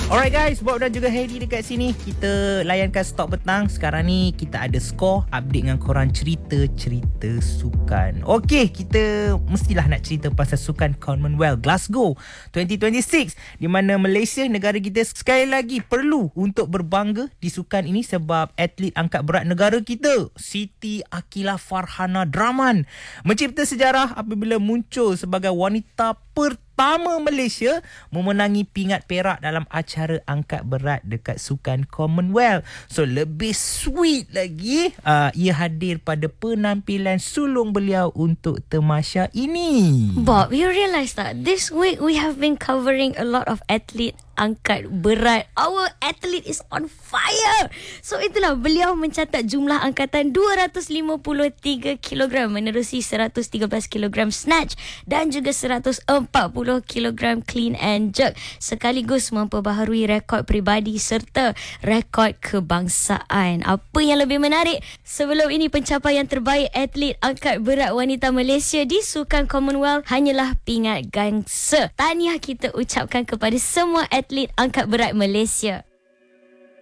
Alright guys, Bob dan juga Hedi dekat sini. Kita layankan stok petang. Sekarang ni kita ada skor, update dengan korang cerita-cerita sukan. Okey, kita mestilah nak cerita pasal sukan Commonwealth Glasgow 2026, di mana Malaysia, negara kita, sekali lagi perlu untuk berbangga di sukan ini sebab atlet angkat berat negara kita, Siti Akilah Farhana Draman, mencipta sejarah apabila muncul sebagai wanita pertama Malaysia memenangi pingat perak dalam acara angkat berat dekat sukan Commonwealth. So lebih sweet lagi, ia hadir pada penampilan sulung beliau untuk tamasya ini. Bob, you realise that this week we have been covering a lot of athlete angkat berat. Our athlete is on fire. So itulah, beliau mencatat jumlah angkatan 253 kg menerusi 113 kg snatch dan juga 140 kg clean and jerk, sekaligus memperbaharui rekod peribadi serta rekod kebangsaan. Apa yang lebih menarik, sebelum ini pencapaian terbaik atlet angkat berat wanita Malaysia di sukan Commonwealth hanyalah pingat gangsa. Tahniah kita ucapkan kepada semua atlet angkat berat Malaysia.